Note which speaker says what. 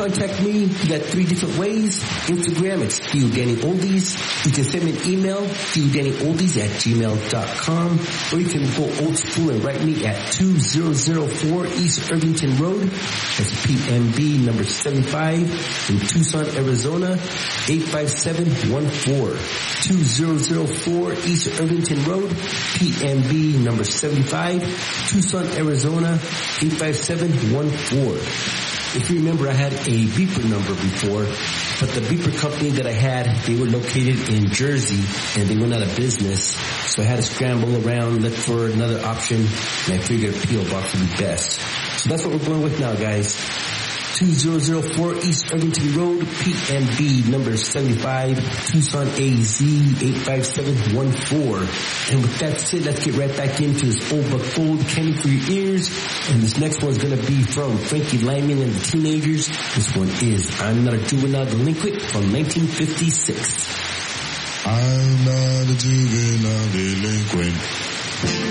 Speaker 1: contact me, you got 3 different ways. Instagram, it's Theo Danny Oldies. You can send me an email, theodannyoldies@gmail.com, or you can go old school and write me at 2004 East Irvington Road. That's PMB number 75 in Tucson, Arizona, 85714. 2004 East Irvington Road, PMB number 75, Tucson, Arizona, 85714. If you remember, I had a beeper number before, but the beeper company that I had, they were located in Jersey, and they went out of business, so I had to scramble around, look for another option, and I figured a P.O. box would be best. So that's what we're going with now, guys. 2004 East Irvington Road, PMB number 75, Tucson, AZ 85714. And with that said, let's get right back into this old but gold candy for your ears. And this next one's going to be from Frankie Lyman and the Teenagers. This one is I'm Not a Juvenile Delinquent from 1956.
Speaker 2: I'm not a juvenile delinquent.